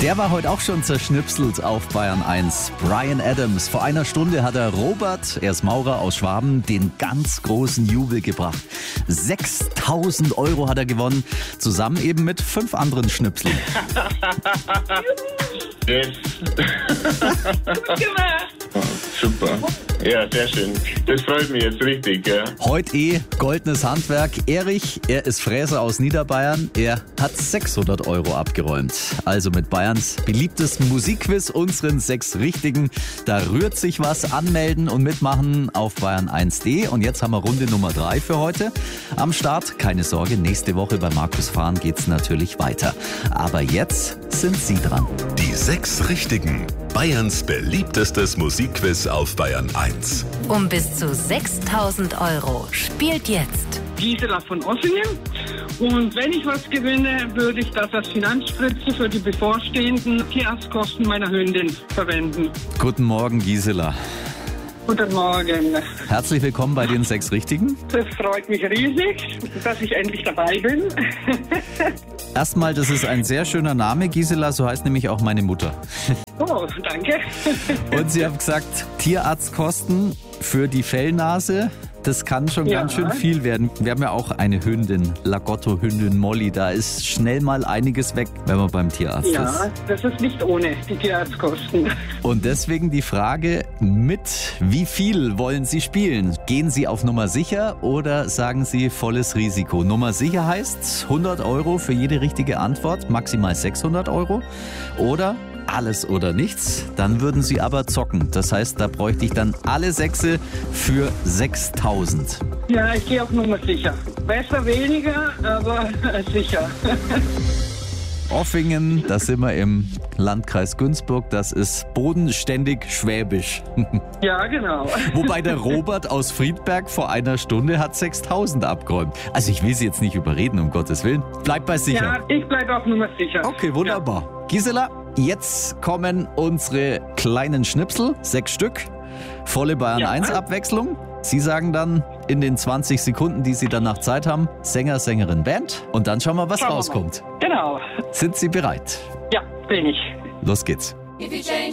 Der war heute auch schon zerschnipselt auf Bayern 1. Bryan Adams. Vor einer Stunde hat er Robert, er ist Maurer aus Schwaben, den ganz großen Jubel gebracht. 6.000 € hat er gewonnen, zusammen eben mit 5 anderen Schnipseln. Yes. Oh, super. Ja, sehr schön. Das freut mich jetzt richtig, ja. Heute goldenes Handwerk. Erich, er ist Fräser aus Niederbayern. Er hat 600 € abgeräumt. Also mit Bayerns beliebtesten Musikquiz, unseren 6 Richtigen. Da rührt sich was. Anmelden und mitmachen auf bayern1.de. Und jetzt haben wir Runde Nummer 3 für heute. Am Start, keine Sorge, nächste Woche bei Markus Fahren geht's natürlich weiter. Aber jetzt sind Sie dran. Die 6 Richtigen. Bayerns beliebtestes Musikquiz auf Bayern 1. Um bis zu 6.000 € spielt jetzt Gisela von Ossingen. Und wenn ich was gewinne, würde ich das als Finanzspritze für die bevorstehenden Tierarztkosten meiner Hündin verwenden. Guten Morgen, Gisela. Guten Morgen. Herzlich willkommen bei den 6 Richtigen. Das freut mich riesig, dass ich endlich dabei bin. Erstmal, das ist ein sehr schöner Name, Gisela, so heißt nämlich auch meine Mutter. Oh, danke. Und Sie haben gesagt, Tierarztkosten für die Fellnase, das kann schon ganz schön viel werden. Wir haben ja auch eine Hündin, Lagotto-Hündin Molly, da ist schnell mal einiges weg, wenn man beim Tierarzt ist. Ja, das ist nicht ohne die Tierarztkosten. Und deswegen die Frage, mit wie viel wollen Sie spielen? Gehen Sie auf Nummer sicher oder sagen Sie volles Risiko? Nummer sicher heißt 100 € für jede richtige Antwort, maximal 600 €. Oder alles oder nichts, dann würden Sie aber zocken. Das heißt, da bräuchte ich dann alle 6 für 6.000. Ja, ich gehe auf Nummer sicher. Besser weniger, aber sicher. Offingen, da sind wir im Landkreis Günzburg, das ist bodenständig schwäbisch. Ja, genau. Wobei der Robert aus Friedberg vor einer Stunde hat 6.000 abgeräumt. Also ich will Sie jetzt nicht überreden, um Gottes Willen. Bleibt bei sicher. Ja, ich bleibe auf Nummer sicher. Okay, wunderbar. Ja. Gisela, jetzt kommen unsere kleinen Schnipsel, 6 Stück. Volle Bayern 1 Abwechslung. Sie sagen dann in den 20 Sekunden, die Sie danach Zeit haben, Sänger, Sängerin, Band. Und dann schauen wir, was rauskommt. Genau. Sind Sie bereit? Ja, bin ich. Los geht's. If you change